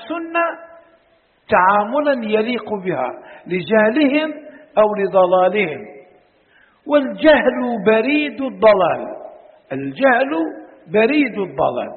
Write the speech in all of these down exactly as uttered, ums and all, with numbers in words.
السنة تعاملا يليق بها لجهلهم أو لضلالهم. والجهل بريد الضلال، الجهل بريد الضلال.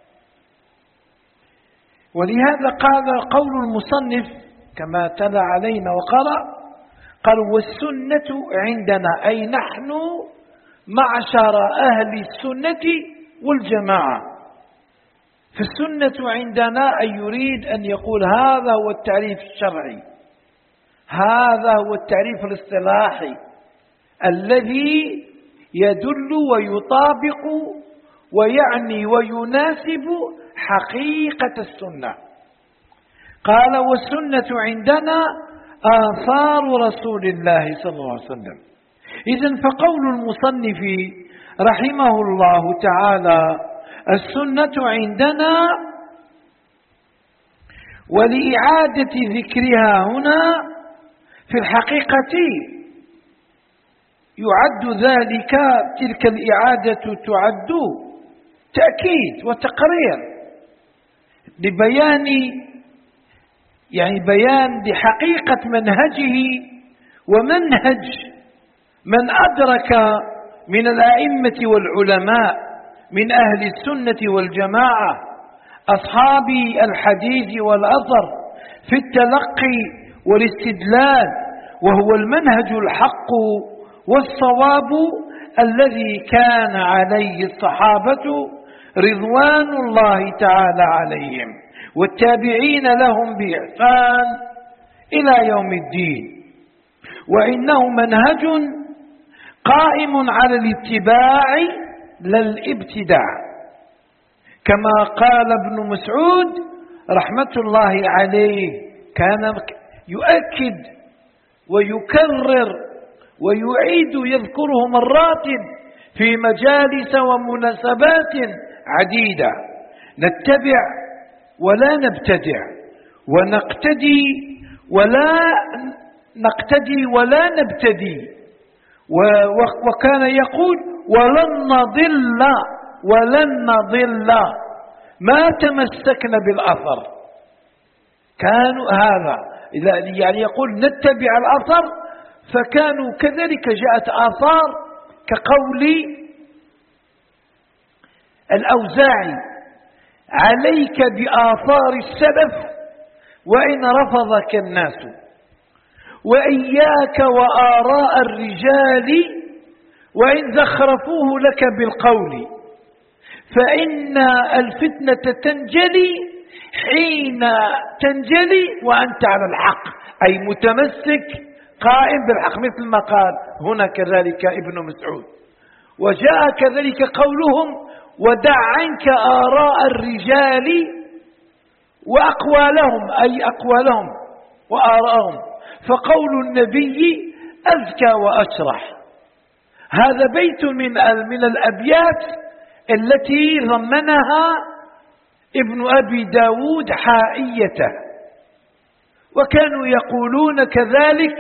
ولهذا قال قول المصنف كما تلا علينا وقرأ، قال والسنة عندنا أي نحن معشر أهل السنة والجماعة. فالسنة عندنا أي يريد أن يقول هذا هو التعريف الشرعي، هذا هو التعريف الاصطلاحي الذي يدل ويطابق ويعني ويناسب حقيقة السنة. قال والسنة عندنا آثار رسول الله صلى الله عليه وسلم. إذن فقول المصنف رحمه الله تعالى السنة عندنا، ولإعادة ذكرها هنا في الحقيقة يعد ذلك، تلك الإعادة تعد تأكيد وتقرير لبيان يعني بيان لحقيقة منهجه ومنهج من أدرك من الأئمة والعلماء من أهل السنة والجماعة أصحاب الحديث والأثر في التلقي والاستدلال، وهو المنهج الحق والصواب الذي كان عليه الصحابة رضوان الله تعالى عليهم والتابعين لهم بإحسان إلى يوم الدين. وإنه منهج قائم على الاتباع لا الابتداع، كما قال ابن مسعود رحمة الله عليه، كان يؤكد ويكرر ويعيد يذكره مرات في مجالس ومناسبات عديدة: نتبع ولا نبتدع، ونقتدي ولا نقتدي ولا نبتدي. وكان يقول ولن نضل ولن نضل ما تمسكنا بالأثر. كانوا هذا يعني يقول نتبع الأثر، فكانوا كذلك. جاءت آثار كقول الأوزاعي: عليك بآثار السلف وإن رفضك الناس، وإياك وآراء الرجال وإن زخرفوه لك بالقول، فإن الفتنة تنجلي حين تنجلي وأنت على الحق، أي متمسك قائم بالحق، مثل ما قال هنا كذلك ابن مسعود. وجاء كذلك قولهم: ودع عنك آراء الرجال وأقوالهم، أي أقوالهم وآراءهم، فقول النبي أزكى وأشرح. هذا بيت من من الأبيات التي ضمنها ابن أبي داود حائيته. وكانوا يقولون كذلك،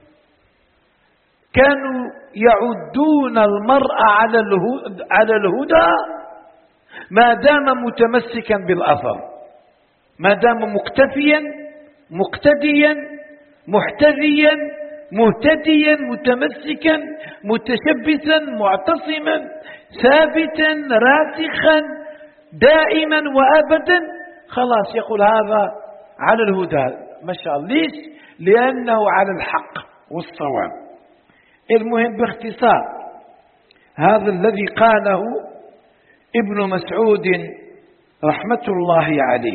كانوا يعدون المرء على الهدى ما دام متمسكا بالأثر، ما دام مكتفيا مقتديا محتذيا مهتديا متمسكا متشبثا معتصما ثابتا راسخا دائما وأبدا، خلاص يقول هذا على الهدى ما شاء الله. ليش؟ لأنه على الحق والصواب. المهم باختصار هذا الذي قاله ابن مسعود رحمة الله عليه.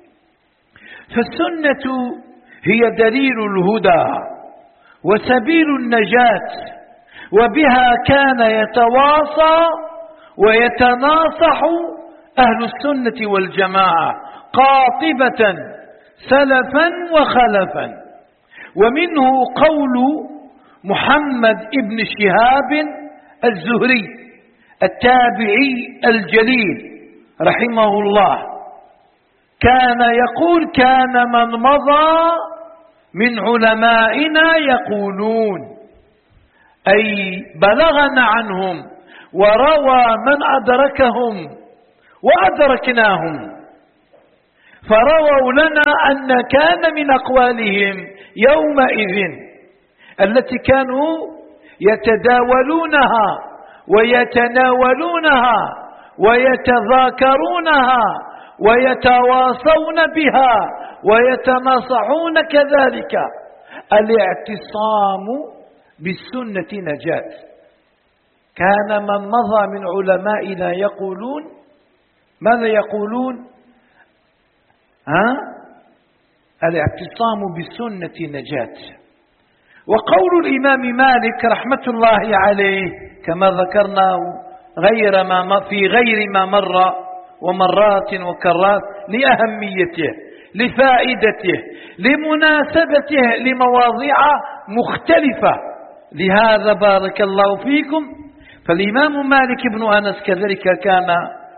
فالسنة هي دليل الهدى وسبيل النجاة، وبها كان يتواصى ويتناصح أهل السنة والجماعة قاطبة سلفا وخلفا. ومنه قول محمد ابن شهاب الزهري التابعي الجليل رحمه الله، كان يقول: كان من مضى من علمائنا يقولون، أي بلغنا عنهم وروى من أدركهم وأدركناهم، فرووا لنا أن كان من أقوالهم يومئذ التي كانوا يتداولونها ويتناولونها ويتذاكرونها ويتواصون بها ويتناصحون كذلك: الاعتصام بالسنة نجاة. كان من مضى من علمائنا يقولون ماذا يقولون؟ ها؟ الاعتصام بالسنة نجاة. وقول الإمام مالك رحمة الله عليه كما ذكرنا غير ما في غير ما مر ومرات وكرات لأهميته لفائدته لمناسبته لمواضيع مختلفة. لهذا بارك الله فيكم فالإمام مالك بن أنس كذلك كان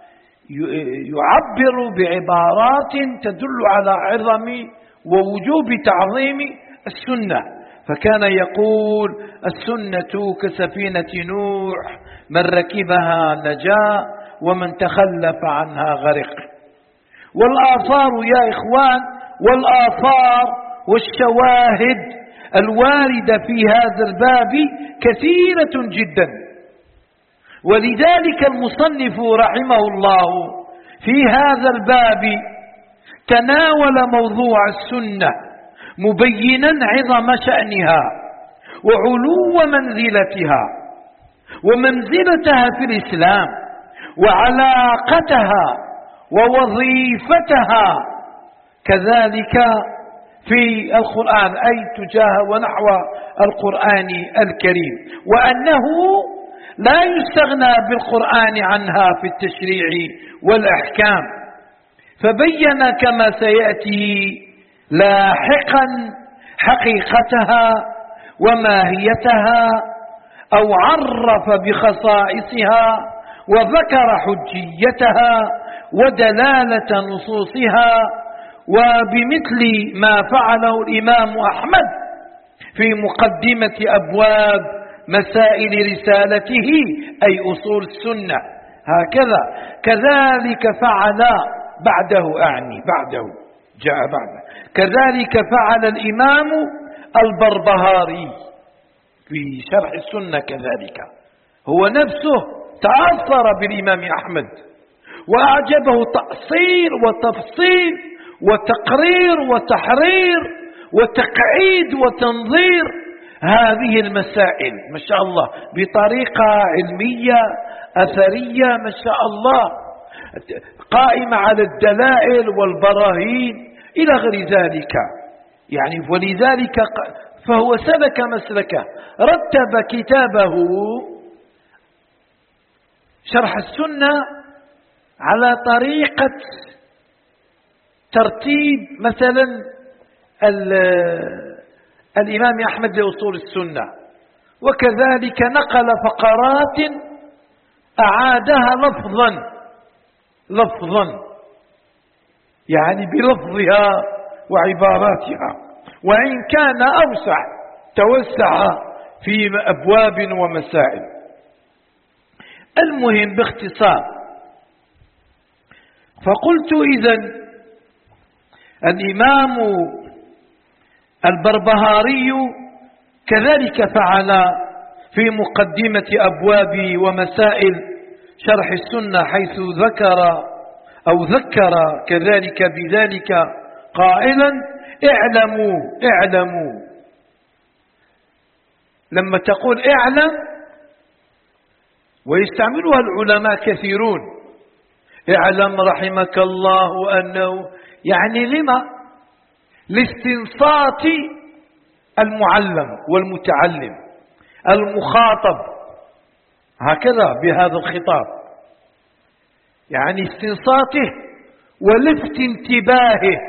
يعبر بعبارات تدل على عظم ووجوب تعظيم السنة، فكان يقول: السنة كسفينة نوح، من ركبها نجا ومن تخلف عنها غرق. والآثار يا إخوان، والآثار والشواهد الواردة في هذا الباب كثيرة جدا، ولذلك المصنف رحمه الله في هذا الباب تناول موضوع السنة مبينا عظم شأنها وعلو منزلتها ومنزلتها في الإسلام وعلاقتها ووظيفتها كذلك في القرآن، أي تجاه ونحو القرآن الكريم، وأنه لا يستغنى بالقرآن عنها في التشريع والأحكام. فبين كما سيأتي لاحقا حقيقتها وماهيتها، أو عرف بخصائصها وذكر حجيتها ودلالة نصوصها، وبمثل ما فعله الإمام أحمد في مقدمة أبواب مسائل رسالته أي أصول السنة، هكذا كذلك فعل بعده، أعني بعده جاء بعده، كذلك فعل الإمام البربهاري في شرح السنة، كذلك هو نفسه تأثر بالإمام أحمد وأعجبه تأصيل وتفصيل وتقرير وتحرير وتقعيد وتنظير هذه المسائل ما شاء الله بطريقة علمية أثرية ما شاء الله، قائمة على الدلائل والبراهين إلى غير ذلك. يعني ولذلك فهو سلك مسلكه، رتب كتابه شرح السنة على طريقة ترتيب مثلا الإمام أحمد لأصول السنة، وكذلك نقل فقرات أعادها لفظا لفظا يعني بلفظها وعباراتها، وإن كان أوسع توسع في أبواب ومسائل. المهم باختصار، فقلت إذن الإمام البربهاري كذلك فعل في مقدمة أبواب ومسائل شرح السنة، حيث ذكر أو ذكر كذلك بذلك قائلا: اعلموا اعلموا. لما تقول اعلم ويستعملها العلماء كثيرون، اعلم رحمك الله أنه، يعني لما؟ لاستنصات المعلم والمتعلم المخاطب، هكذا بهذا الخطاب، يعني استنصاته ولفت انتباهه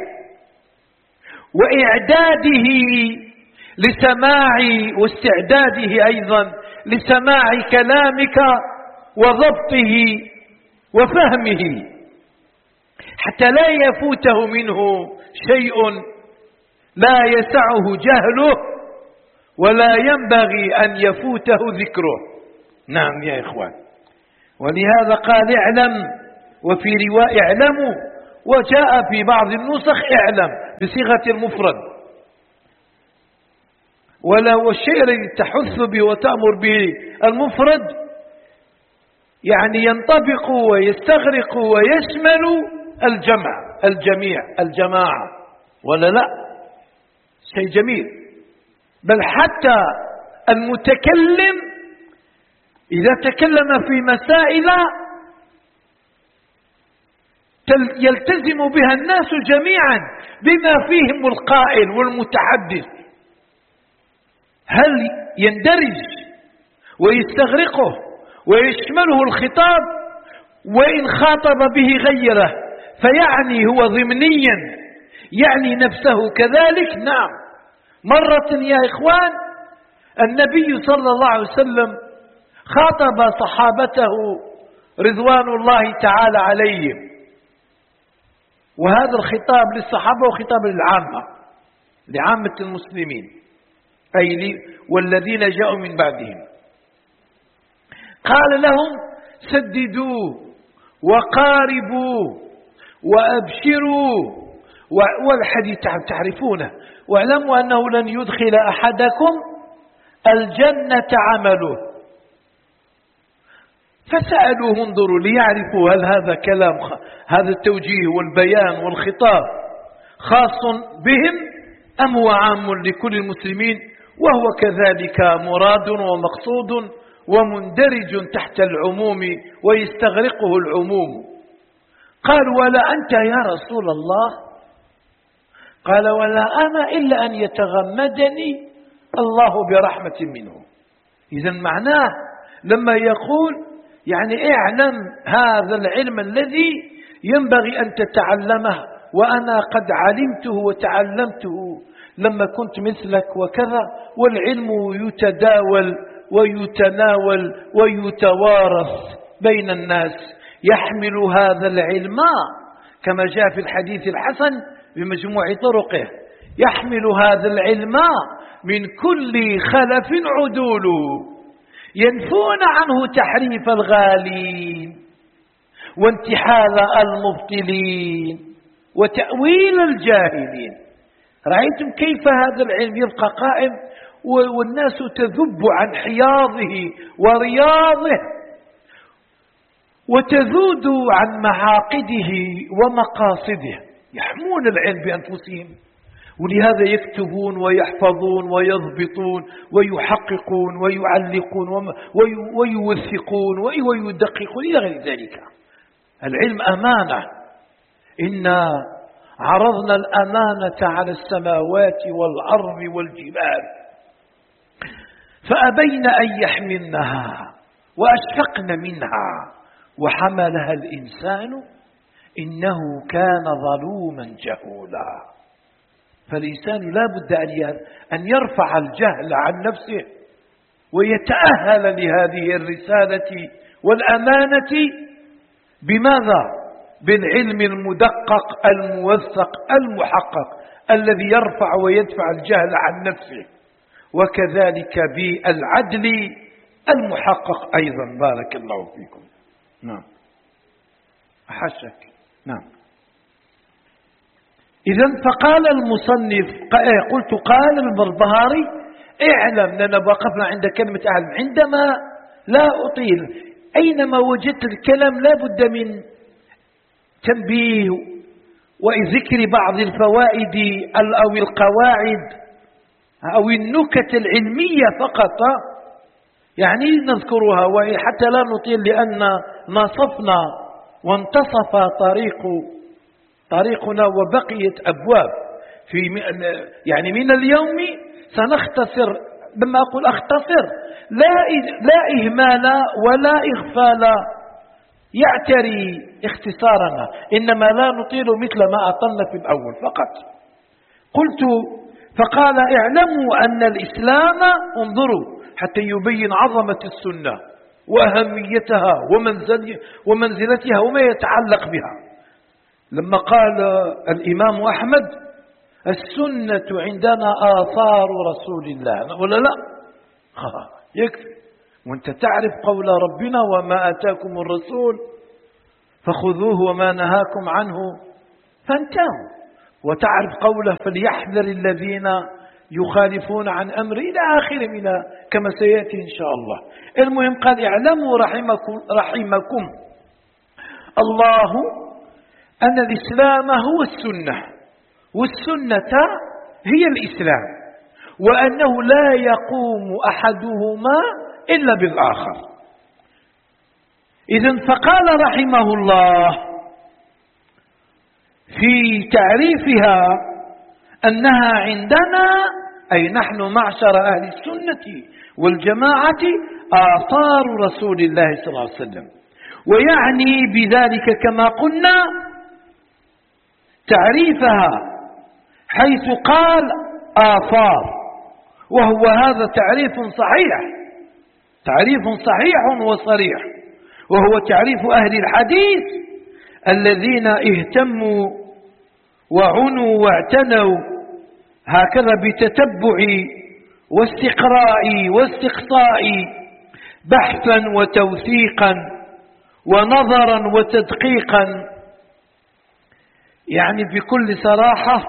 وإعداده لسماع واستعداده أيضا لسماع كلامك وضبطه وفهمه، حتى لا يفوته منه شيء لا يسعه جهله ولا ينبغي أن يفوته ذكره. نعم يا إخوان، ولهذا قال اعلم، وفي رواية اعلموا، وجاء في بعض النسخ اعلم بصيغة المفرد. ولا والشيء الذي تحث به وتأمر به المفرد يعني ينطبق ويستغرق ويشمل الجمع الجميع الجماعة، ولا لا؟ شيء جميل. بل حتى المتكلم إذا تكلم في مسائل يلتزم بها الناس جميعا بما فيهم القائل والمتحدث، هل يندرج ويستغرقه ويشمله الخطاب؟ وإن خاطب به غيره فيعني هو ضمنيا يعني نفسه كذلك. نعم، مرة يا إخوان النبي صلى الله عليه وسلم خاطب صحابته رضوان الله تعالى عليهم، وهذا الخطاب للصحابة وخطاب للعامة لعامة المسلمين أي والذين جاءوا من بعدهم. قال لهم سددوا وقاربوا وأبشروا، والحديث تعرفونه، واعلموا أنه لن يدخل أحدكم الجنة عمله. فسألوه انظروا ليعرفوا هل هذا كلام هذا التوجيه والبيان والخطاب خاص بهم أم هو عام لكل المسلمين، وهو كذلك مراد ومقصود ومندرج تحت العموم ويستغرقه العموم. قالوا ولا أنت يا رسول الله؟ قال ولا أنا إلا أن يتغمدني الله برحمة منه. إذن معناه لما يقول يعني اعلم هذا العلم الذي ينبغي أن تتعلمه وأنا قد علمته وتعلمته لما كنت مثلك وكذا، والعلم يتداول ويتناول ويتوارث بين الناس. يحمل هذا العلم كما جاء في الحديث الحسن بمجموع طرقه، يحمل هذا العلم من كل خلف عدول ينفون عنه تحريف الغالين وانتحال المبطلين وتأويل الجاهلين. رأيتم كيف هذا العلم يبقى قائم والناس تذب عن حياضه ورياضه وتذود عن معاقده ومقاصده. يحمون العلم بأنفسهم، ولهذا يكتبون ويحفظون ويضبطون ويحققون ويعلقون ويوثقون ويدققون إلى غير ذلك. العلم أمانة، إنا عرضنا الأمانة على السماوات والأرض والجبال فأبين أن يحملنها وأشفقن منها وحملها الإنسان إنه كان ظلوما جهولا. فالإنسان لا بد أن يرفع الجهل عن نفسه ويتأهل لهذه الرسالة والأمانة. بماذا؟ بالعلم المدقق الموثق المحقق الذي يرفع ويدفع الجهل عن نفسه، وكذلك بالعدل المحقق أيضا. بارك الله فيكم. نعم أحشك. نعم. إذن فقال المصنف، قلت قال البربهاري اعلم، لأننا وقفنا عند كلمة اعلم. عندما لا أطيل، أينما وجدت الكلام لا بد من تنبيه وذكر بعض الفوائد أو القواعد أو النكت العلمية فقط، يعني نذكرها حتى لا نطيل، لأن نصفنا وانتصف طريق طريقنا وبقيت أبواب في يعني من اليوم سنختصر. لما أقول أختصر لا لا إهمال ولا إغفال يعتري اختصارنا، إنما لا نطيل مثل ما أطلنا في الأول فقط. قلت فقال اعلموا أن الإسلام، انظروا حتى يبين عظمة السنة وأهميتها ومنزلتها وما يتعلق بها. لما قال الإمام أحمد السنة عندنا آثار رسول الله، ولا لا؟ يكفي. وانت تعرف قول ربنا وما آتاكم الرسول فخذوه وما نهاكم عنه فانتهوا. وتعرف قوله فليحذر الذين يخالفون عن أمره إلى آخره من كما سيأتي إن شاء الله. المهم قال اعلموا رحمكم, رحمكم الله أن الإسلام هو السنة، والسنة هي الإسلام، وأنه لا يقوم أحدهما إلا بالآخر. إذن فقال رحمه الله في تعريفها أنها عندنا أي نحن معشر أهل السنة والجماعة آثار رسول الله صلى الله عليه وسلم، ويعني بذلك كما قلنا تعريفها حيث قال آثار، وهو هذا تعريف صحيح، تعريف صحيح وصريح، وهو تعريف أهل الحديث الذين اهتموا وعنوا واعتنوا هكذا بتتبع واستقراء واستقصاء، بحثا وتوثيقا ونظرا وتدقيقا. يعني بكل صراحة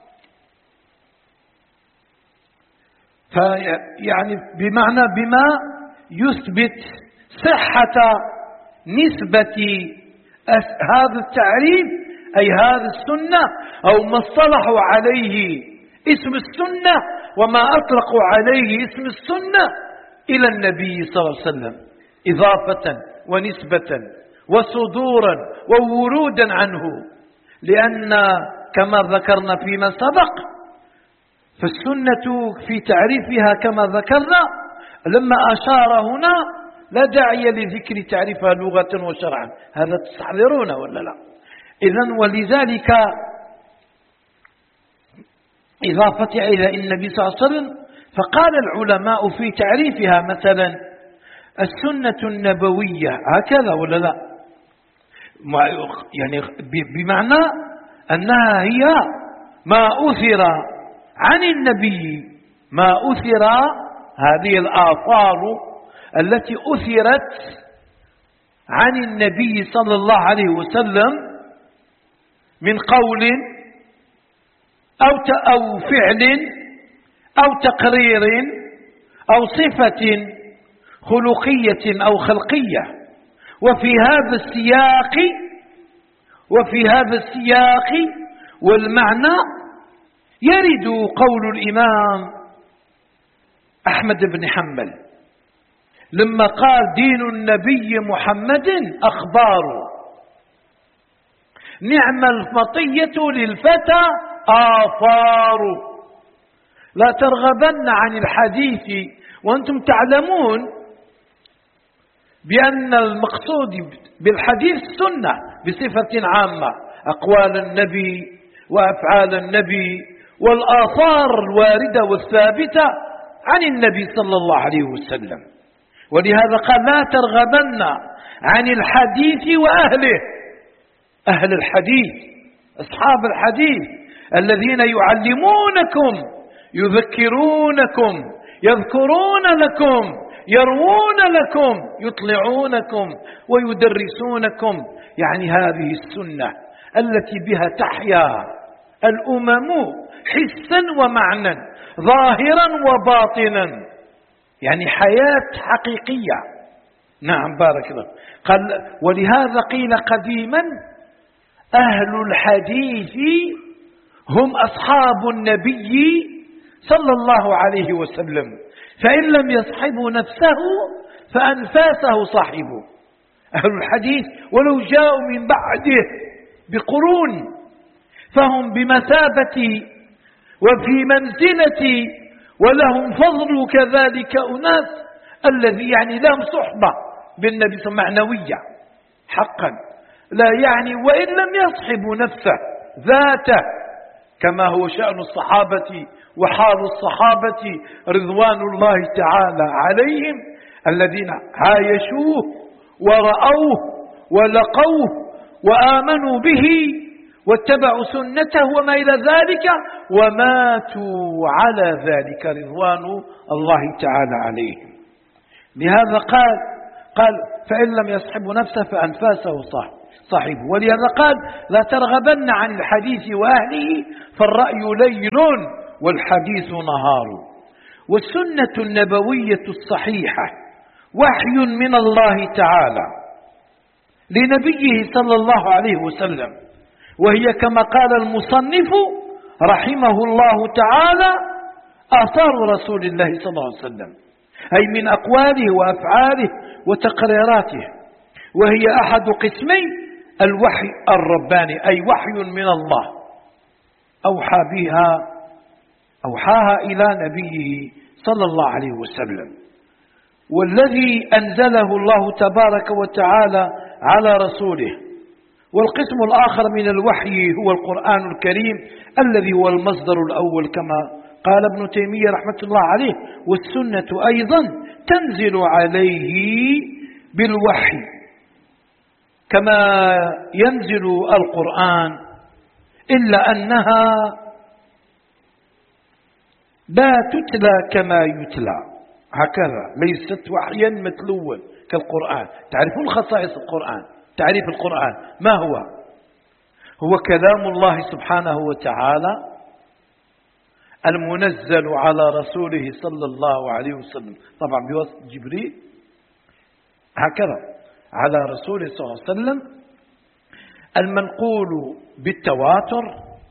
يعني بمعنى بما يثبت صحة نسبة هذا التعريف أي هذا السنة أو ما اصطلحوا عليه اسم السنة وما أطلقوا عليه اسم السنة إلى النبي صلى الله عليه وسلم إضافة ونسبة وصدورا وورودا عنه. لأن كما ذكرنا فيما سبق فالسنة في تعريفها كما ذكرنا لما أشار هنا لا داعي لذكر تعريفها لغة وشرعا، هذا تستحضرون ولا لا؟ إذن ولذلك إضافة إلى النبي صلى الله عليه وسلم فقال العلماء في تعريفها مثلا السنة النبوية هكذا ولا لا؟ يعني بمعنى أنها هي ما أثر عن النبي، ما أثر هذه الآثار التي أثرت عن النبي صلى الله عليه وسلم من قول أو أو فعل أو تقرير أو صفة خلقية أو خلقية. وفي هذا السياق وفي هذا السياق والمعنى يرد قول الإمام أحمد بن حنبل لما قال دين النبي محمد أخبار، نعم المطية للفتى آثار. لا ترغبن عن الحديث وأنتم تعلمون بأن المقصود بالحديث السنة بصفة عامة، أقوال النبي وأفعال النبي والآثار الواردة والثابتة عن النبي صلى الله عليه وسلم. ولهذا قال لا ترغبن عن الحديث وأهله، أهل الحديث أصحاب الحديث الذين يعلمونكم يذكرونكم يذكرون لكم يروون لكم يطلعونكم ويدرسونكم. يعني هذه السنة التي بها تحيا الأمم حسا ومعنى ظاهرا وباطنا، يعني حياة حقيقية. نعم بارك الله. قال ولهذا قيل قديما أهل الحديث هم أصحاب النبي صلى الله عليه وسلم، فإن لم يصحبوا نفسه فأنفاسه صاحبه. أهل الحديث ولو جاءوا من بعده بقرون فهم بمثابة وفي منزلة ولهم فضل كذلك أناس الذي يعني لهم صحبة بالنبي صلى الله عليه وسلم معنوية حقا، لا يعني وإن لم يصحبوا نفسه ذاته، كما هو شأن الصحابة وحال الصحابة رضوان الله تعالى عليهم الذين عايشوه ورأوه ولقوه وآمنوا به واتبعوا سنته وما إلى ذلك وماتوا على ذلك رضوان الله تعالى عليهم. لهذا قال قال فإن لم يصحبوا نفسه فأنفاسه صاحب. صاحبه. ولهذا قال لا ترغبن عن الحديث وأهله فالرأي ليل والحديث نهار. والسنة النبوية الصحيحة وحي من الله تعالى لنبيه صلى الله عليه وسلم، وهي كما قال المصنف رحمه الله تعالى آثار رسول الله صلى الله عليه وسلم، أي من أقواله وأفعاله وتقريراته، وهي أحد قسمي الوحي الرباني، أي وحي من الله أوحى بها أوحاها إلى نبيه صلى الله عليه وسلم، والذي أنزله الله تبارك وتعالى على رسوله. والقسم الآخر من الوحي هو القرآن الكريم الذي هو المصدر الأول كما قال ابن تيمية رحمة الله عليه. والسنة أيضا تنزل عليه بالوحي كما ينزل القرآن، إلا أنها لا تتلى كما يتلى، هكذا ليست وحيا متلوا كالقرآن. تعرفون خصائص القرآن؟ تعريف القرآن ما هو؟ هو كلام الله سبحانه وتعالى المنزل على رسوله صلى الله عليه وسلم، طبعا بواسطة جبريل، هكذا على رسوله صلى الله عليه وسلم، المنقول بالتواتر،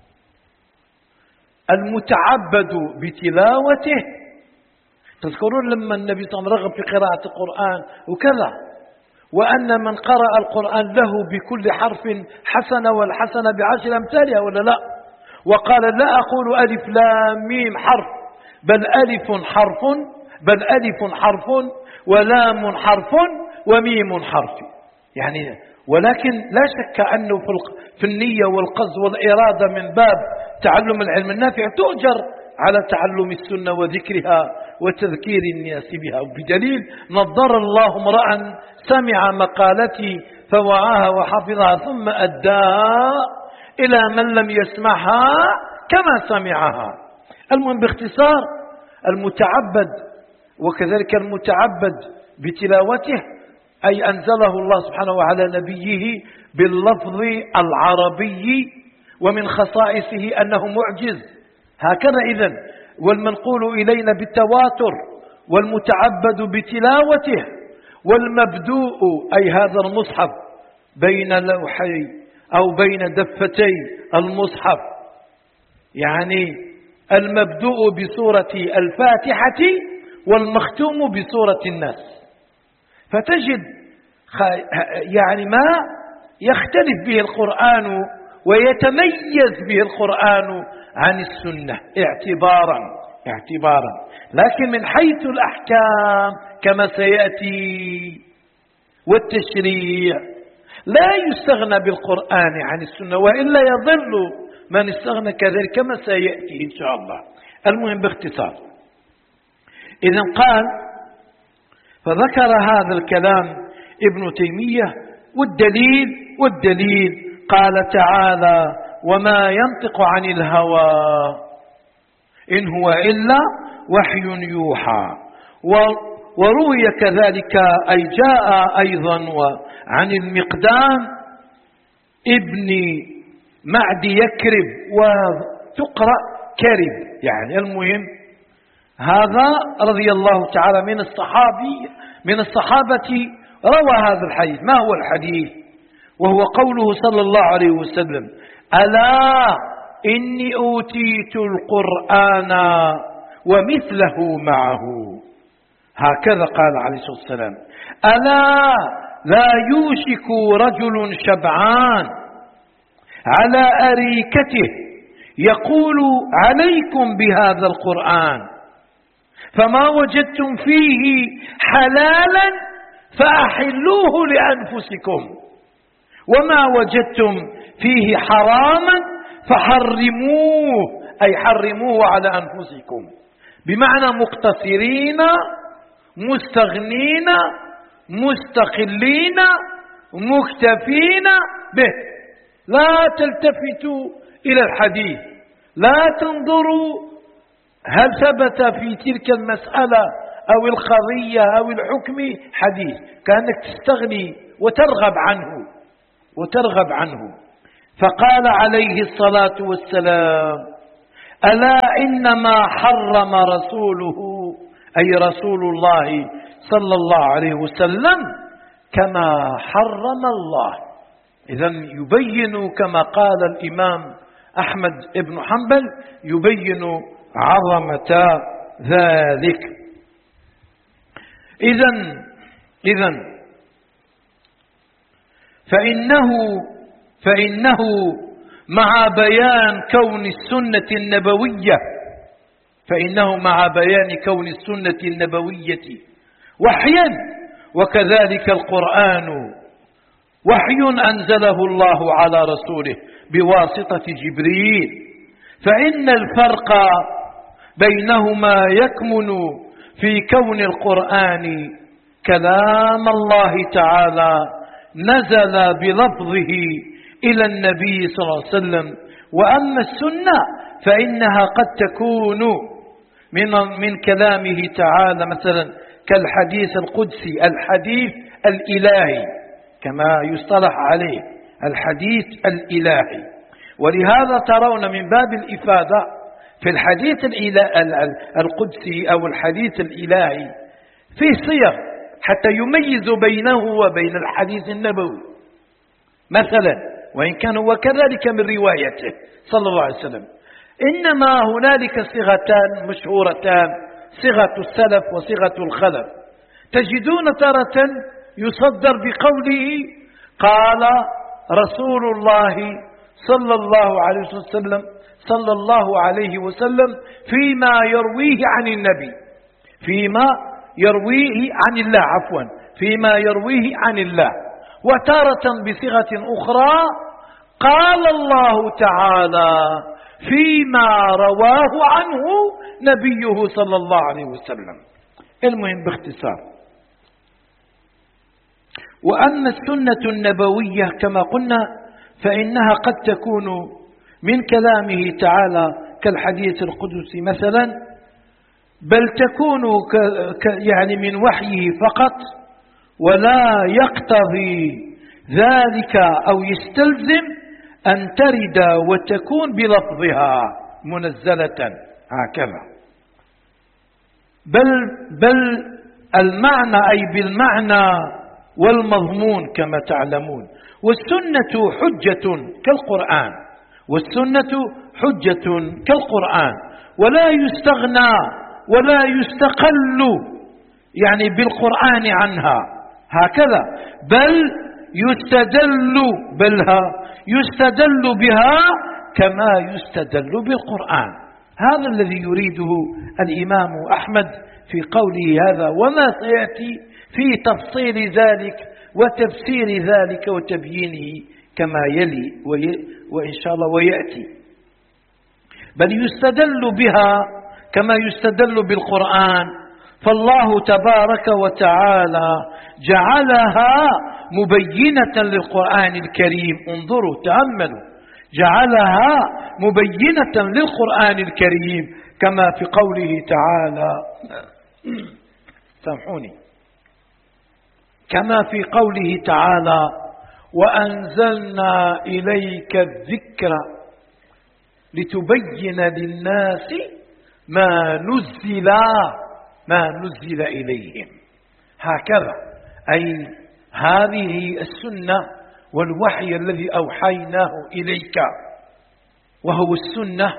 المتعبد بتلاوته. تذكرون لما النبي صلى الله عليه وسلم رغب في قراءة القرآن وكذا، وأن من قرأ القرآن له بكل حرف حسنة والحسنة بعشر أمثالها ولا لا؟ وقال لا أقول ألف لام ميم حرف، بل ألف حرف بل ألف حرف ولام حرف وميم حرف. يعني ولكن لا شك أنه في النية والقصد والإرادة من باب تعلم العلم النافع تؤجر على تعلم السنة وذكرها وتذكير الناس بها. بدليل نضر الله امرأ سمع مقالتي فوعاها وحفظها ثم أداها إلى من لم يسمعها كما سمعها. المهم باختصار المتعبد وكذلك المتعبد بتلاوته أي أنزله الله سبحانه وعلى نبيه باللفظ العربي، ومن خصائصه أنه معجز، هكذا إذن. والمنقول إلينا بالتواتر، والمتعبد بتلاوته، والمبدوء أي هذا المصحف بين لوحي أو بين دفتي المصحف، يعني المبدوء بسورة الفاتحة والمختوم بسورة الناس. فتجد يعني ما يختلف به القرآن ويتميز به القرآن عن السنة اعتبارا اعتبارا لكن من حيث الأحكام كما سيأتي والتشريع لا يستغنى بالقرآن عن السنة، وإلا يضل من استغنى كذلك كما سيأتي إن شاء الله. المهم باختصار، إذن قال فذكر هذا الكلام ابن تيمية، والدليل والدليل قال تعالى وما ينطق عن الهوى إن هو إلا وحي يوحى. وروي كذلك أي جاء أيضا عن المقدام ابن معد يكرب وتقرأ كرب، يعني المهم هذا رضي الله تعالى من الصحابي من الصحابة روى هذا الحديث. ما هو الحديث؟ وهو قوله صلى الله عليه وسلم ألا إني أوتيت القرآن ومثله معه، هكذا قال عليه الصلاة والسلام ألا لا يوشك رجل شبعان على أريكته يقول عليكم بهذا القرآن فما وجدتم فيه حلالا فأحلوه لأنفسكم وما وجدتم فيه حراما فحرموه، أي حرموه على أنفسكم، بمعنى مقتصرين مستغنين مستقلين مكتفين به. لا تلتفتوا إلى الحديث، لا تنظروا هل ثبت في تلك المسألة أو القضية أو الحكم حديث، كأنك تستغني وترغب عنه. وترغب عنه. فقال عليه الصلاة والسلام: ألا إنما حرم رسوله، أي رسول الله صلى الله عليه وسلم، كما حرم الله. إذن يبين كما قال الإمام أحمد بن حنبل، يبين عظمة ذلك. إذن إذن فإنه فإنه مع بيان كون السنة النبوية فإنه مع بيان كون السنة النبوية وحيا، وكذلك القرآن وحي أنزله الله على رسوله بواسطة جبريل، فإن الفرق بينهما يكمن في كون القرآن كلام الله تعالى نزل بلفظه إلى النبي صلى الله عليه وسلم، وأما السنة فإنها قد تكون من من كلامه تعالى، مثلا كالحديث القدسي، الحديث الإلهي كما يصطلح عليه، الحديث الإلهي. ولهذا ترون من باب الإفادة في الحديث القدسي أو الحديث الإلهي فيه صيغ حتى يميز بينه وبين الحديث النبوي مثلا، وإن كان هو كذلك من روايته صلى الله عليه وسلم. إنما هنالك صيغتان مشهورتان، صيغة السلف وصيغة الخلف. تجدون تارة يصدر بقوله قال رسول الله صلى الله عليه وسلم صلى الله عليه وسلم فيما يرويه عن النبي، فيما يرويه عن الله عفوا فيما يرويه عن الله. وتارة بصيغة أخرى قال الله تعالى فيما رواه عنه نبيه صلى الله عليه وسلم. المهم باختصار. وأما السنة النبوية كما قلنا فإنها قد تكون من كلامه تعالى كالحديث القدسي مثلا، بل تكون يعني من وحيه فقط، ولا يقتضي ذلك أو يستلزم أن ترد وتكون بلفظها منزلة هكذا، بل بل المعنى أي بالمعنى والمضمون كما تعلمون. والسنة حجة كالقرآن، والسنة حجة كالقرآن، ولا يستغنى ولا يستقل يعني بالقرآن عنها هكذا، بل يستدل بلها يستدل بها كما يستدل بالقرآن. هذا الذي يريده الإمام أحمد في قوله هذا، وما سيأتي في تفصيل ذلك وتفسير ذلك وتبيينه كما يلي وإن شاء الله ويأتي. بل يستدل بها كما يستدل بالقرآن، فالله تبارك وتعالى جعلها مبينة للقرآن الكريم. انظروا تأملوا، جعلها مبينة للقرآن الكريم كما في قوله تعالى سامحوني كما في قوله تعالى وأنزلنا إليك الذكر لتبين للناس ما نزل ما نزل إليهم. هكذا أي هذه السنة والوحي الذي أوحيناه إليك وهو السنة،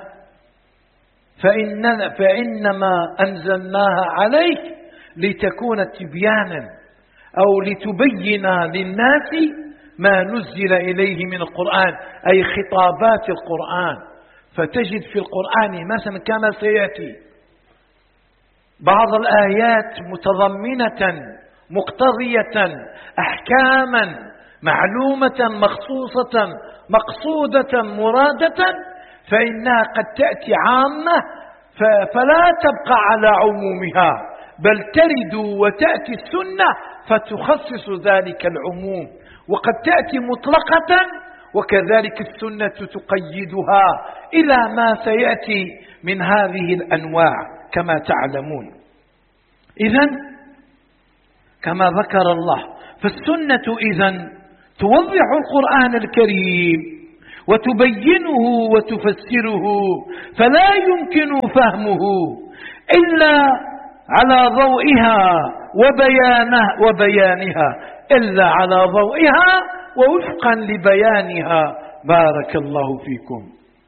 فإننا فإنما أنزلناها عليك لتكون تبيانا أو لتبين للناس ما نزل إليه من القرآن، أي خطابات القرآن. فتجد في القرآن مثلا كما سيأتي بعض الآيات متضمنة مقتضية أحكاما معلومة مخصوصة مقصودة مرادة، فإنها قد تأتي عامة فلا تبقى على عمومها، بل ترد وتأتي السنة فتخصص ذلك العموم، وقد تأتي مطلقة وكذلك السنة تقيدها إلى ما سيأتي من هذه الأنواع كما تعلمون. إذن كما ذكر الله، فالسنة إذن توضح القرآن الكريم وتبينه وتفسره، فلا يمكن فهمه إلا على ضوئها وبيانه وبيانها إلا على ضوئها ووفقا لبيانها. بارك الله فيكم.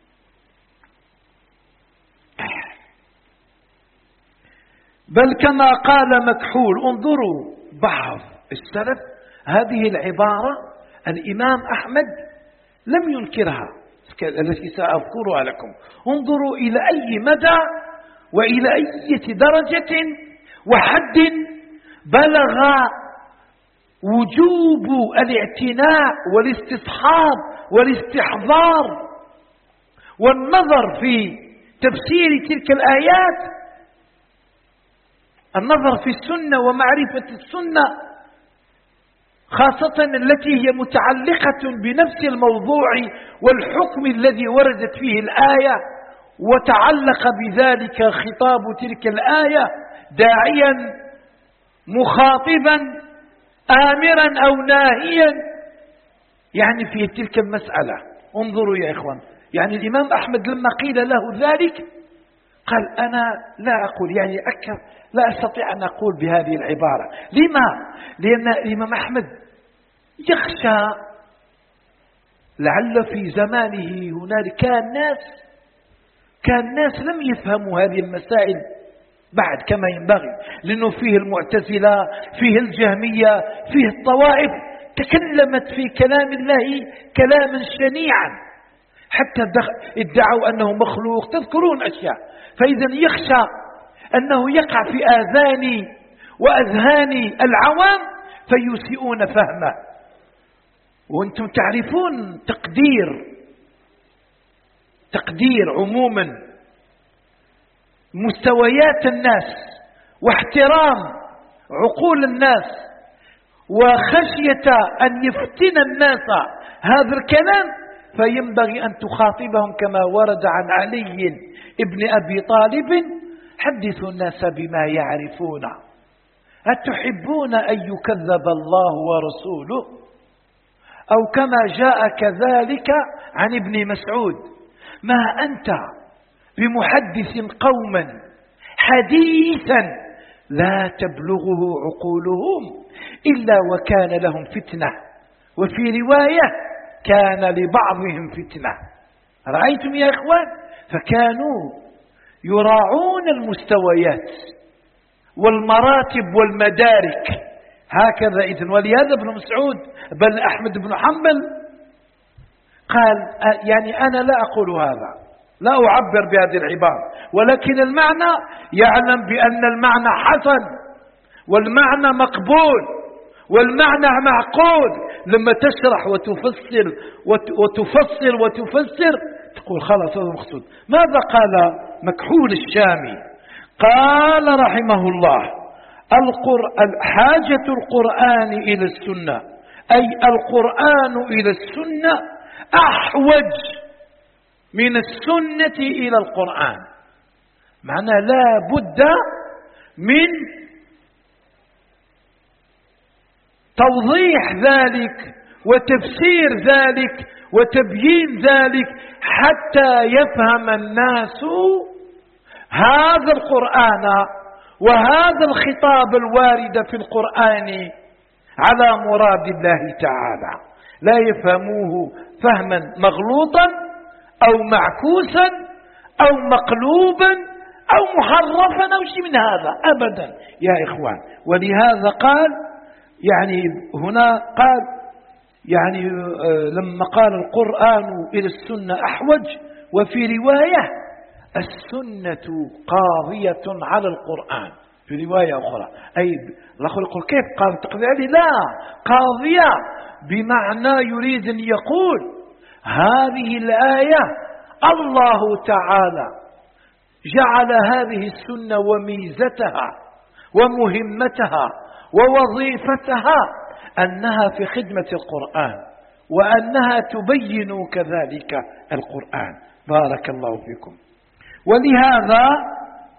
بل كما قال مكحول، انظروا بعض السلف هذه العبارة الإمام أحمد لم ينكرها التي سأذكرها لكم. انظروا إلى أي مدى وإلى أي درجة وحد بلغ وجوب الاعتناء والاستصحاب والاستحضار والنظر في تفسير تلك الآيات، النظر في السنة ومعرفة السنة خاصة التي هي متعلقة بنفس الموضوع والحكم الذي وردت فيه الآية، وتعلق بذلك خطاب تلك الآية داعيا مخاطبا آمرا أو ناهيا يعني في تلك المسألة. انظروا يا إخوان، يعني الإمام أحمد لما قيل له ذلك قال أنا لا أقول، يعني أكثر لا أستطيع أن أقول بهذه العبارة. لما؟ لأن الإمام أحمد يخشى لعل في زمانه هنالك كان ناس كان ناس لم يفهموا هذه المسائل بعد كما ينبغي، لأنه فيه المعتزلة، فيه الجهمية، فيه الطوائف تكلمت في كلام الله كلاما شنيعا حتى ادعوا أنه مخلوق، تذكرون أشياء. فإذا يخشى أنه يقع في آذان وأذهان العوام فيسيئون فهمه. وأنتم تعرفون تقدير تقدير عموما مستويات الناس واحترام عقول الناس وخشية أن يفتن الناس هذا الكلام، فينبغي أن تخاطبهم كما ورد عن علي ابن أبي طالب: حدثوا الناس بما يعرفون، أتحبون أن يكذب الله ورسوله؟ أو كما جاء كذلك عن ابن مسعود: ما أنت بمحدث قوما حديثا لا تبلغه عقولهم إلا وكان لهم فتنة، وفي رواية كان لبعضهم فتنة. رأيتم يا إخوان؟ فكانوا يراعون المستويات والمراتب والمدارك هكذا. إذن ولهذا ابن مسعود بل أحمد بن حنبل قال: يعني أنا لا أقول هذا، لا أعبر بهذه العبارة، ولكن المعنى يعلم بأن المعنى حسن والمعنى مقبول والمعنى معقول. لما تشرح وتفسر وتفسر وتفسر تقول خلاص هذا مقصود. ماذا قال مكحول الشامي؟ قال رحمه الله: حاجة القرآن إلى السنة، أي القرآن إلى السنة أحوج من السنة إلى القرآن. معناه لا بد من توضيح ذلك وتفسير ذلك وتبيين ذلك حتى يفهم الناس هذا القرآن وهذا الخطاب الوارد في القرآن على مراد الله تعالى، لا يفهموه فهما مغلوطا أو معكوسا أو مقلوبا أو محرفا أو شيء من هذا أبدا يا إخوان. ولهذا قال يعني هنا قال يعني لما قال القرآن إلى السنة أحوج، وفي رواية السنة قاضية على القرآن في رواية أخرى. أي الأخر يقول كيف قال تقضي عليه؟ لا، قاضية بمعنى يريد أن يقول هذه الآية الله تعالى جعل هذه السنة وميزتها ومهمتها ووظيفتها أنها في خدمة القرآن وأنها تبين كذلك القرآن. بارك الله فيكم. ولهذا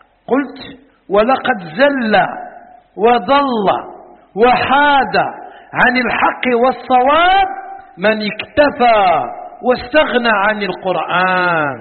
قلت: ولقد زل وضل وحاد عن الحق والصواب من اكتفى واستغنى عن القرآن.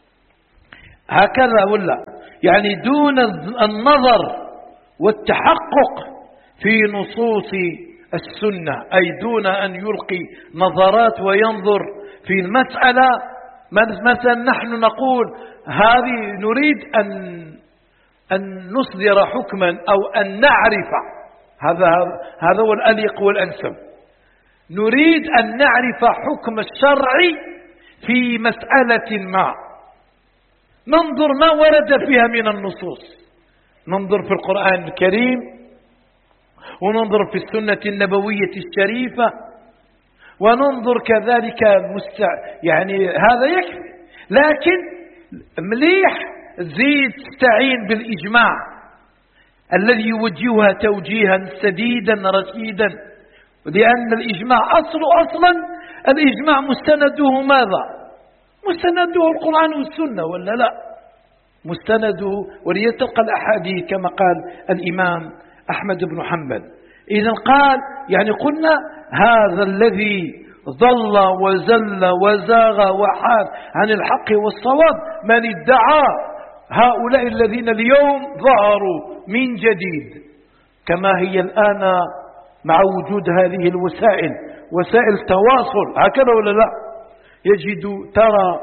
هكذا ولا يعني دون النظر والتحقق في نصوص السنة، أي دون أن يلقي نظرات وينظر في المسألة. مثلا نحن نقول هذه نريد أن أن نصدر حكما أو أن نعرف، هذا هذا هو الأليق والأنسب. نريد أن نعرف حكم الشرع في مسألة ما، ننظر ما ورد فيها من النصوص، ننظر في القرآن الكريم وننظر في السنة النبوية الشريفة وننظر كذلك المستع... يعني هذا يكفي. لكن مليح زيد تستعين بالإجماع الذي يوجهها توجيها سديدا رشيدا، لأن الإجماع أصل أصلا الإجماع مستنده ماذا؟ مستنده القرآن والسنة ولا لا؟ مستنده وليتلقى الأحاديث كما قال الإمام أحمد بن حنبل. إذا قال يعني قلنا هذا الذي ضل وزل وزاغ وحاد عن الحق والصواب من ادعى هؤلاء الذين اليوم ظهروا من جديد، كما هي الآن مع وجود هذه الوسائل، وسائل التواصل، هكذا ولا لا؟ يجد ترى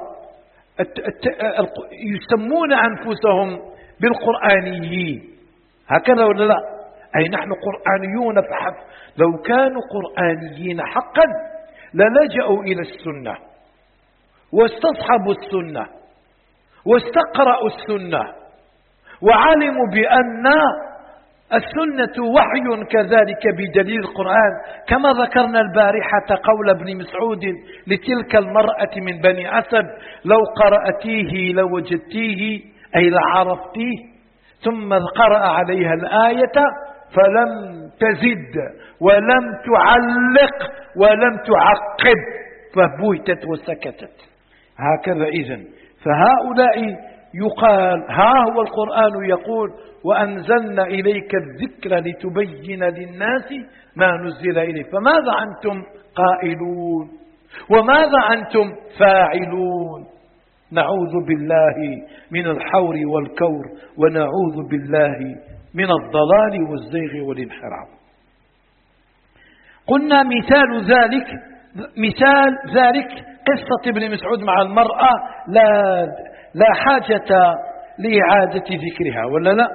يسمون أنفسهم بالقرآنيين، هكذا ولا لا؟ أي نحن قرآنيون فحسب. لو كانوا قرآنيين حقا للجأوا إلى السنة واستصحبوا السنة واستقرأوا السنة وعلموا بأن السنة وحي كذلك بدليل القرآن، كما ذكرنا البارحة قول ابن مسعود لتلك المرأة من بني أسد: لو قرأتيه لوجدتيه، أي لعرفتيه. ثم قرأ عليها الآية فلم تزد ولم تعلق ولم تعقب فبهتت وسكتت. هكذا إذن فهؤلاء يقال ها هو القرآن يقول: وأنزلنا إليك الذكر لتبين للناس ما نزل إليه. فماذا أنتم قائلون وماذا أنتم فاعلون؟ نعوذ بالله من الحور والكور، ونعوذ بالله من الضلال والزيغ والانحراف. قلنا مثال ذلك مثال ذلك قصة ابن مسعود مع المرأة، لا لا حاجة لإعادة ذكرها ولا لا؟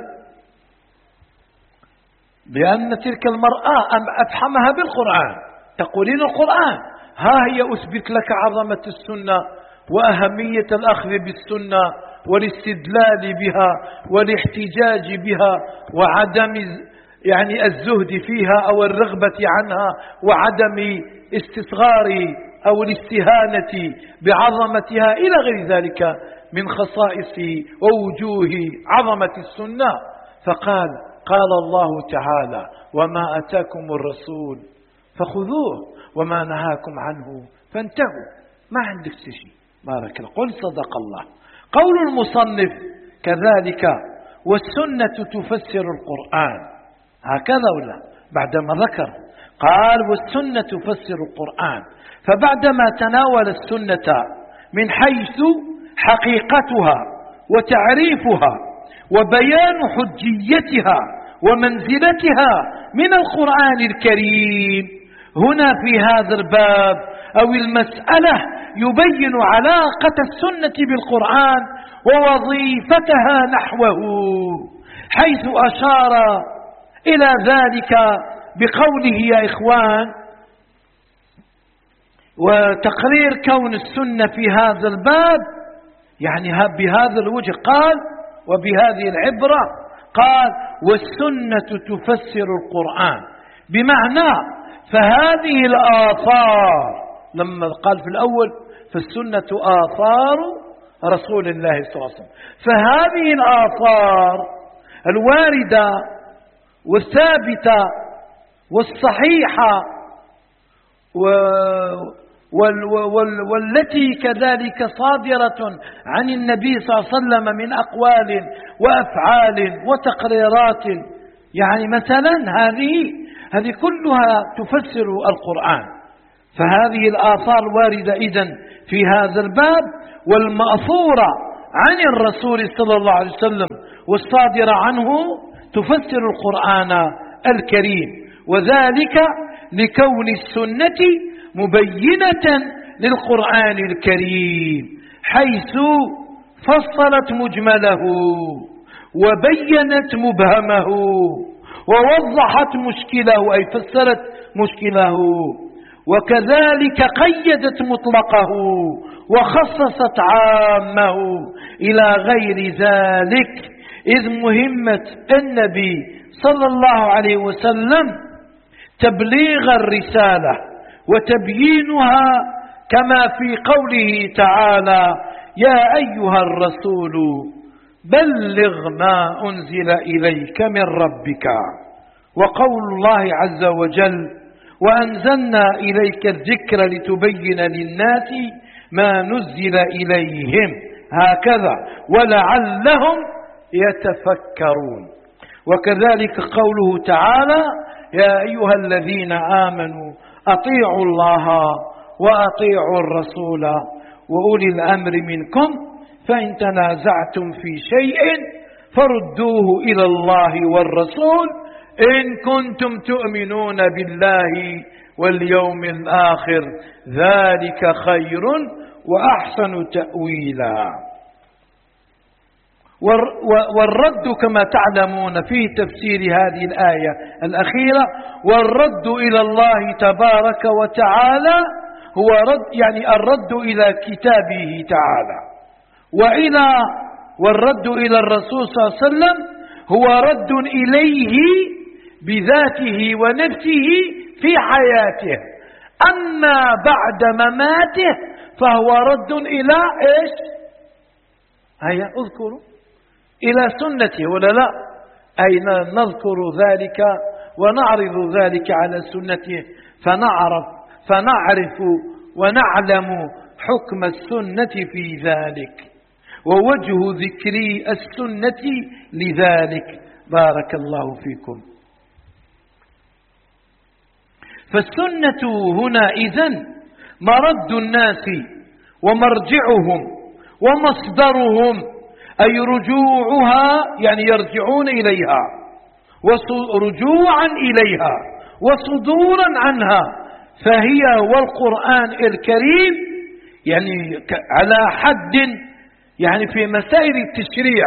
بأن تلك المرأة أفحمها بالقرآن، تقولين القرآن ها هي أثبت لك عظمة السنة وأهمية الأخذ بالسنة والاستدلال بها والاحتجاج بها وعدم يعني الزهد فيها أو الرغبة عنها وعدم استصغار أو الاستهانة بعظمتها إلى غير ذلك من خصائص ووجوه عظمة السنة. فقال قال الله تعالى: وما أتاكم الرسول فخذوه وما نهاكم عنه فانتهوا. ما عندك شيء. بارك الله. قل صدق الله. قول المصنف كذلك: والسنة تفسر القرآن. هكذا ولا؟ بعدما ذكر قال: والسنة تفسر القرآن، فبعدما تناول السنة من حيث حقيقتها وتعريفها وبيان حجيتها ومنزلتها من القرآن الكريم، هنا في هذا الباب أو المسألة يبين علاقة السنة بالقرآن ووظيفتها نحوه، حيث أشار إلى ذلك بقوله: يا إخوان، وتقرير كون السنة في هذا الباب يعني بهذا الوجه. قال: وبهذه العبرة قال: والسنة تفسر القرآن، بمعنى فهذه الآثار، لما قال في الأول فالسنة آثار رسول الله صلى الله عليه وسلم، فهذه الآثار الواردة والثابتة والصحيحة وال وال والتي كذلك صادرة عن النبي صلى الله عليه وسلم من أقوال وأفعال وتقريرات، يعني مثلا هذه هذه كلها تفسر القرآن. فهذه الآثار واردة إذن في هذا الباب، والمأثورة عن الرسول صلى الله عليه وسلم والصادرة عنه تفسر القرآن الكريم، وذلك لكون السنة مبينة للقرآن الكريم، حيث فصلت مجمله وبينت مبهمه ووضحت مشكله، أي فسرت مشكله، وكذلك قيدت مطلقه وخصصت عامه إلى غير ذلك، إذ مهمة النبي صلى الله عليه وسلم تبليغ الرسالة وتبيينها، كما في قوله تعالى: يا أيها الرسول بلغ ما أنزل إليك من ربك، وقول الله عز وجل: وأنزلنا إليك الذكر لتبين للناس ما نزل إليهم، هكذا ولعلهم يتفكرون. وكذلك قوله تعالى: يا أيها الذين آمنوا أطيعوا الله وأطيعوا الرسول وأولي الأمر منكم، فإن تنازعتم في شيء فردوه إلى الله والرسول إن كنتم تؤمنون بالله واليوم الآخر، ذلك خير وأحسن تأويلا. والرد كما تعلمون في تفسير هذه الآية الأخيرة، والرد إلى الله تبارك وتعالى هو رد، يعني الرد إلى كتابه تعالى، وإلى والرد إلى الرسول صلى الله عليه وسلم هو رد إليه بذاته ونفسه في حياته، أما بعد مماته فهو رد إلى إيش؟ هيا اذكروا إلى سنته ولا لا؟ أي نذكر ذلك ونعرض ذلك على سنته، فنعرف فنعرف ونعلم حكم السنة في ذلك ووجه ذكر السنة لذلك. بارك الله فيكم. فالسنة هنا إذن مرد الناس ومرجعهم ومصدرهم، أي رجوعها، يعني يرجعون إليها، ورجوعا إليها وصدورا عنها، فهي والقرآن الكريم يعني على حد، يعني في مسائل التشريع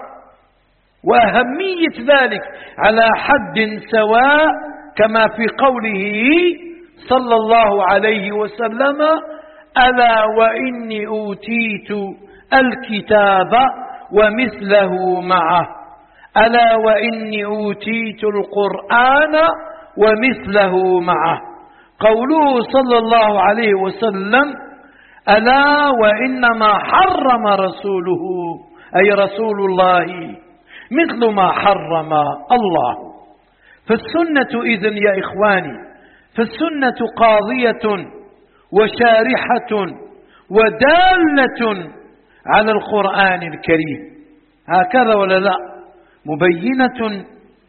وأهمية ذلك على حد سواء، كما في قوله صلى الله عليه وسلم: ألا وإني أوتيت الكتاب ومثله معه، ألا وإني أوتيت القرآن ومثله معه. قوله صلى الله عليه وسلم: ألا وإنما حرم رسوله، أي رسول الله، مثل ما حرم الله. فالسنة إذن يا إخواني، فالسنة قاضية وشارحة ودالة على القرآن الكريم، هكذا ولا لا؟ مبينة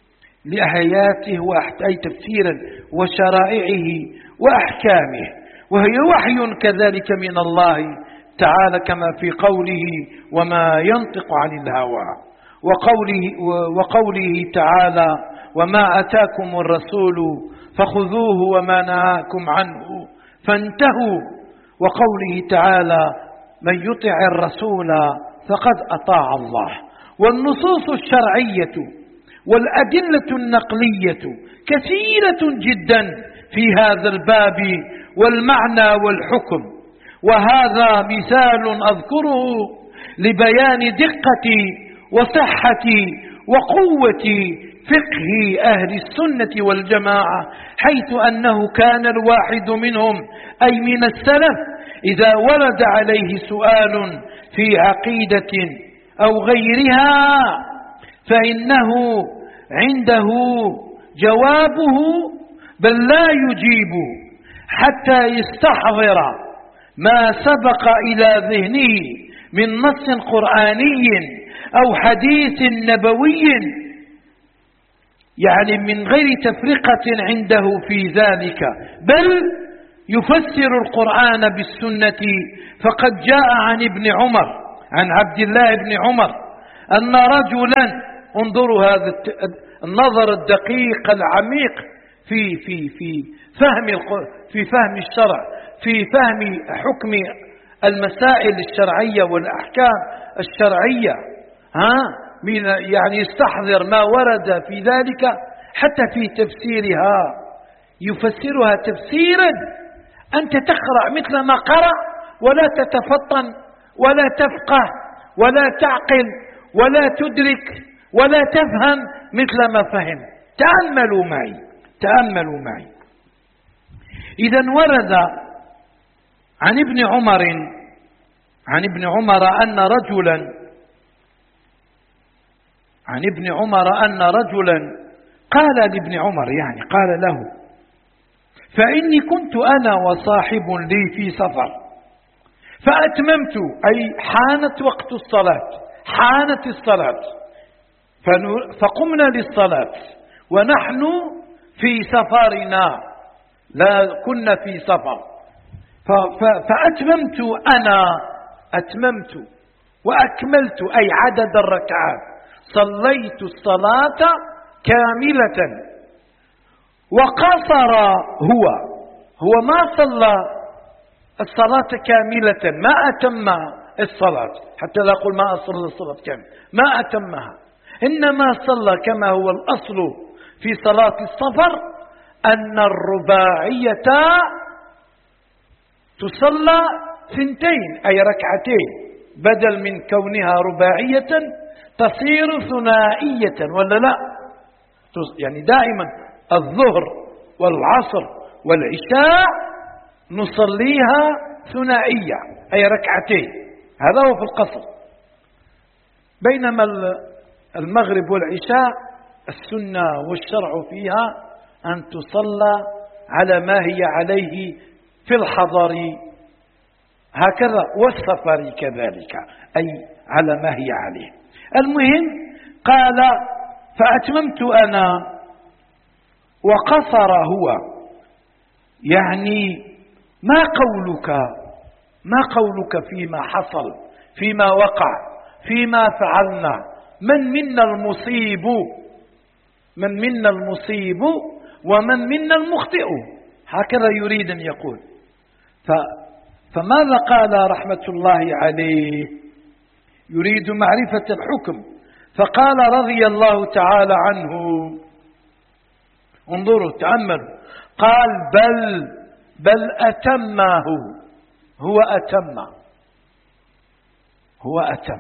لآياته أي تفسيرا وشرائعه وأحكامه، وهي وحي كذلك من الله تعالى، كما في قوله: وما ينطق عن الهوى، وقوله, وقوله تعالى: وما أتاكم الرسول فخذوه وما نهاكم عنه فانتهوا، وقوله تعالى: من يطع الرسول فقد أطاع الله. والنصوص الشرعية والأدلة النقلية كثيرة جدا في هذا الباب والمعنى والحكم، وهذا مثال أذكره لبيان دقة وصحة وقوة فقه أهل السنة والجماعة، حيث أنه كان الواحد منهم أي من السلف إذا ورد عليه سؤال في عقيدة أو غيرها فإنه عنده جوابه، بل لا يجيب حتى يستحضر ما سبق إلى ذهنه من نص قرآني أو حديث نبوي يعني من غير تفرقة عنده في ذلك، بل يفسر القرآن بالسنة. فقد جاء عن ابن عمر، عن عبد الله بن عمر، أن رجلا، انظروا هذا النظر الدقيق العميق في في في فهم في فهم الشرع، في فهم حكم المسائل الشرعية والأحكام الشرعية، ها يعني يستحضر ما ورد في ذلك حتى في تفسيرها، يفسرها تفسيرا أنت تقرأ مثل ما قرأ، ولا تتفطن ولا تفقه ولا تعقل ولا تدرك ولا تفهم مثل ما فهم. تأملوا معي تأملوا معي. إذا ورد عن ابن عمر عن ابن عمر أن رجلا عن ابن عمر أن رجلا قال لابن عمر، يعني قال له: فإني كنت أنا وصاحب لي في سفر فأتممت، أي حانت وقت الصلاة، حانت الصلاة فقمنا للصلاة ونحن في سفرنا، لا كنا في سفر، فأتممت أنا أتممت وأكملت، أي عدد الركعات، صليت الصلاة كاملة. وقصر هو هو ما صلى الصلاة كاملة، ما أتم الصلاة، حتى لا أقول ما أصل الصلاة كاملة، ما أتمها، إنما صلى كما هو الأصل في صلاة السفر أن الرباعية تصلى ثنتين، أي ركعتين، بدل من كونها رباعية تصير ثنائية، ولا لا؟ يعني دائما الظهر والعصر والعشاء نصليها ثنائية، أي ركعتين، هذا هو في القصر. بينما المغرب والعشاء السنة والشرع فيها أن تصلى على ما هي عليه في الحضر، هكذا والسفر كذلك، أي على ما هي عليه. المهم قال: فأتممت أنا وقصر هو، يعني ما قولك ما قولك فيما حصل، فيما وقع، فيما فعلنا، من منا المصيب من منا المصيب ومن منا المخطئ، هكذا يريد أن يقول. فماذا قال رحمة الله عليه؟ يريد معرفة الحكم، فقال رضي الله تعالى عنه، انظروا تأملوا، قال: بل بل أتمه، هو أتم هو أتم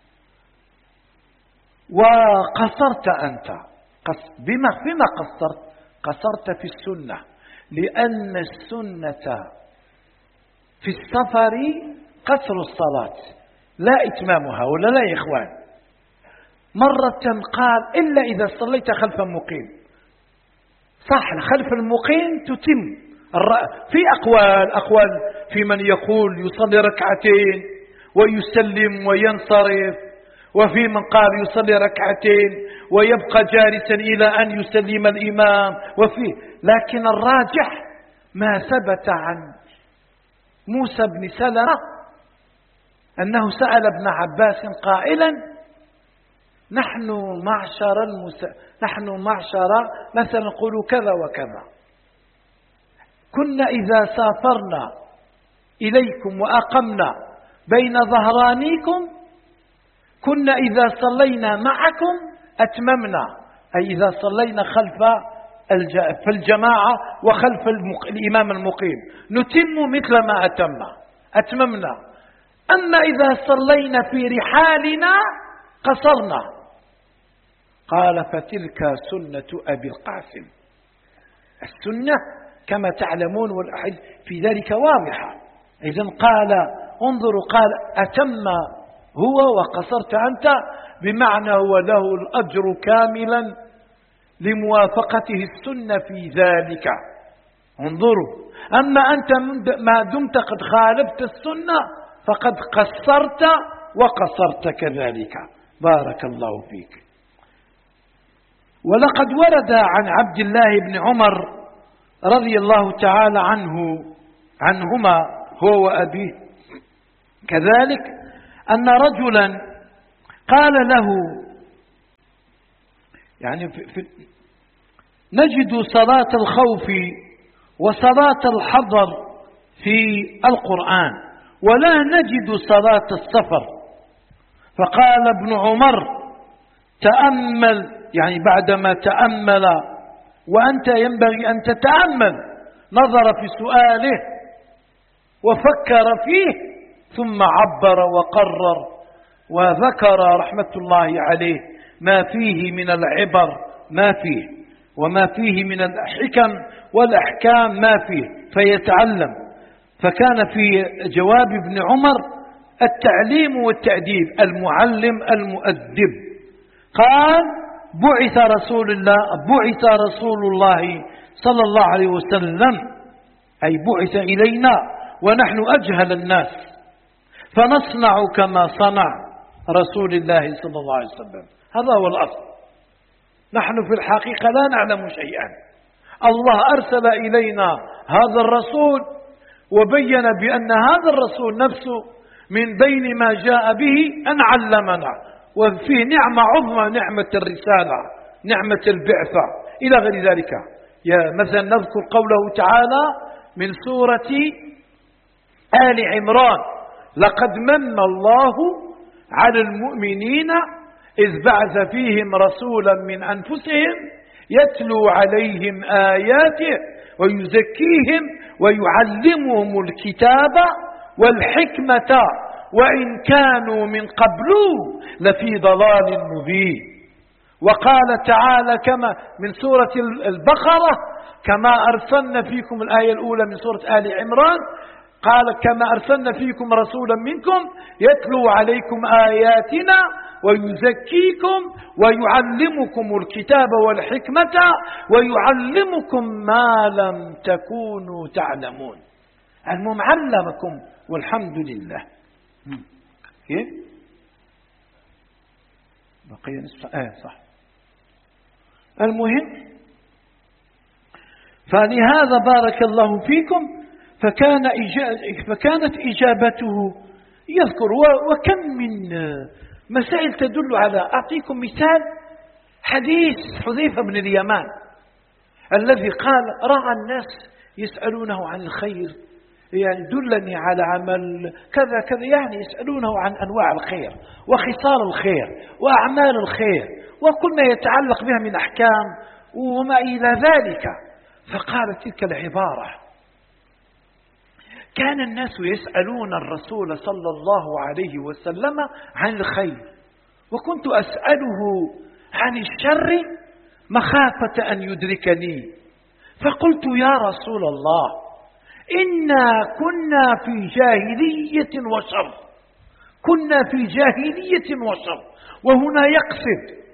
وقصرت أنت. بما فيما قصرت؟ قصرت في السنة، لأن السنة في السفر قصر الصلاة لا إتمامها، ولا لا يا إخوان؟ مرة قال: إلا إذا صليت خلف مقيم. صح، خلف المقيم تتم. في أقوال أقوال في من يقول يصلي ركعتين ويسلم وينصرف، وفي من قال يصلي ركعتين ويبقى جالسا إلى أن يسلم الإمام، وفي لكن الراجح ما ثبت عن موسى بن سلمة أنه سأل ابن عباس قائلا: نحن معشر المس... نحن معشر مثلا نقول كذا وكذا، كنا إذا سافرنا إليكم وأقمنا بين ظهرانيكم كنا إذا صلينا معكم أتممنا، أي إذا صلينا خلف الج... في الجماعة وخلف المق... الإمام المقيم نتم مثل ما أتم أتممنا، أما إذا صلينا في رحالنا قصرنا. قال: فتلك سنة أبي القاسم. السنة كما تعلمون والأحاديث في ذلك واضحة. إذن قال: انظروا، قال: أتم هو وقصرت أنت، بمعنى هو له الأجر كاملا لموافقته السنة في ذلك. انظروا، أما أنت ما دمت قد خالفت السنة فقد قصرت وقصرت كذلك. بارك الله فيك. ولقد ورد عن عبد الله بن عمر رضي الله تعالى عنه عنهما هو وأبيه كذلك أن رجلا قال له، يعني في في نجد صلاة الخوف وصلاة الحضر في القرآن ولا نجد صلاة السفر. فقال ابن عمر: تأمل، يعني بعدما تأمل، وأنت ينبغي أن تتأمل، نظر في سؤاله وفكر فيه ثم عبر وقرر وذكر رحمة الله عليه ما فيه من العبر ما فيه، وما فيه من الحكم والأحكام ما فيه، فيتعلم. فكان في جواب ابن عمر التعليم والتأديب، المعلم المؤدب. قال: بعث رسول الله بعث رسول الله صلى الله عليه وسلم، أي بعث إلينا ونحن أجهل الناس، فنصنع كما صنع رسول الله صلى الله عليه وسلم. هذا هو الأصل. نحن في الحقيقة لا نعلم شيئا. الله أرسل إلينا هذا الرسول وبين بأن هذا الرسول نفسه من بين ما جاء به أن علمنا، وفيه نعمة عظمى، نعمة الرسالة، نعمة البعثة إلى غير ذلك. يا مثلا نذكر قوله تعالى من سورة آل عمران: لقد من الله على المؤمنين إذ بعث فيهم رسولا من أنفسهم يتلو عليهم آياته ويزكيهم ويعلمهم الكتاب والحكمة وإن كانوا من قبل لفي ضلال مبين. وقال تعالى كما من سورة البقرة: كما أرسلنا فيكم، الآية الأولى من سورة آل عمران، قال: كما أرسلنا فيكم رسولا منكم يتلو عليكم آياتنا ويزكيكم ويعلمكم الكتاب والحكمة ويعلمكم ما لم تكونوا تعلمون. المهم علمكم، والحمد لله. كيف؟ بقي نصف آية صح. المهم، فلهذا بارك الله فيكم فكان فكانت إجابته يذكر. وكم من مسائل تدل على، أعطيكم مثال حديث حذيفة بن اليمان الذي قال: رأى الناس يسألونه عن الخير، يعني دلني على عمل كذا كذا، يعني يسألونه عن أنواع الخير وخصال الخير وأعمال الخير وكل ما يتعلق بها من أحكام وما إلى ذلك. فقال تلك العبارة: كان الناس يسألون الرسول صلى الله عليه وسلم عن الخير، وكنت أسأله عن الشر مخافة أن يدركني، فقلت: يا رسول الله، إنا كنا في جاهلية وشر، كنا في جاهلية وشر. وهنا يقصد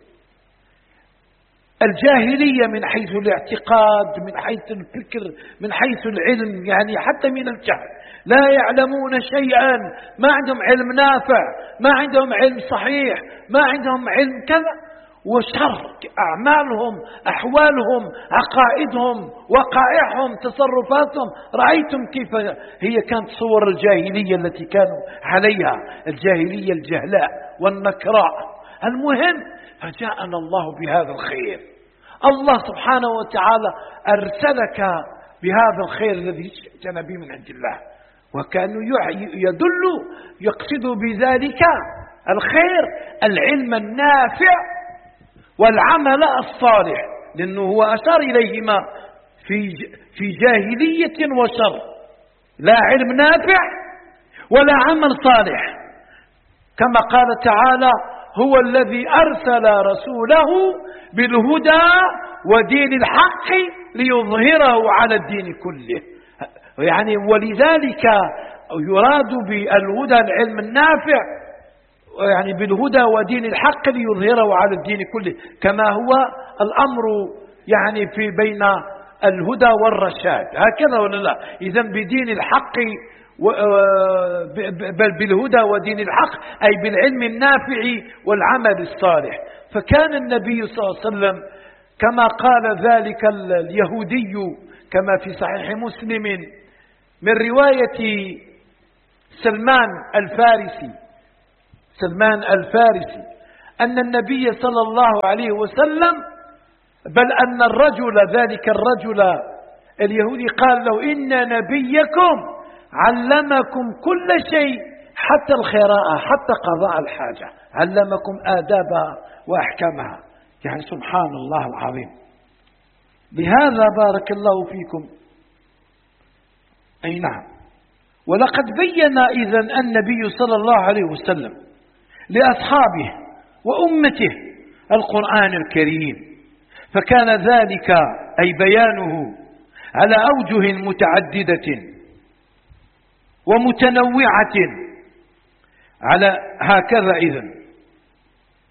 الجاهلية من حيث الاعتقاد، من حيث الفكر، من حيث العلم، يعني حتى من الجهل، لا يعلمون شيئا، ما عندهم علم نافع، ما عندهم علم صحيح، ما عندهم علم كذا. وشر أعمالهم، أحوالهم، عقائدهم، وقائعهم، تصرفاتهم. رأيتم كيف هي كانت صور الجاهلية التي كانوا عليها، الجاهلية الجهلاء والنكراء. المهم، فجاءنا الله بهذا الخير. الله سبحانه وتعالى أرسلك بهذا الخير الذي جاءنا به من عند الله، وكانوا يدل يقصد بذلك الخير العلم النافع والعمل الصالح، لأنه هو أشار إليهما في في جاهلية وشر، لا علم نافع ولا عمل صالح. كما قال تعالى: هو الذي أرسل رسوله بالهدى ودين الحق ليظهره على الدين كله. يعني ولذلك يراد بالهدى العلم النافع، يعني بالهدى ودين الحق ليظهره على الدين كله، كما هو الأمر يعني في بين الهدى والرشاد، هكذا ولا لا؟ إذن بدين الحق، بل بالهدى ودين الحق، أي بالعلم النافع والعمل الصالح. فكان النبي صلى الله عليه وسلم كما قال ذلك اليهودي كما في صحيح مسلم من رواية سلمان الفارسي سلمان الفارسي أن النبي صلى الله عليه وسلم بل أن الرجل ذلك الرجل اليهودي قال له إن نبيكم علمكم كل شيء حتى الخراءة حتى قضاء الحاجة، علمكم آدابها وأحكامها. يعني سبحان الله العظيم. بهذا بارك الله فيكم. أي نعم. ولقد بين إذن النبي صلى الله عليه وسلم لأصحابه وأمته القرآن الكريم، فكان ذلك أي بيانه على أوجه متعددة ومتنوعة على هكذا إذن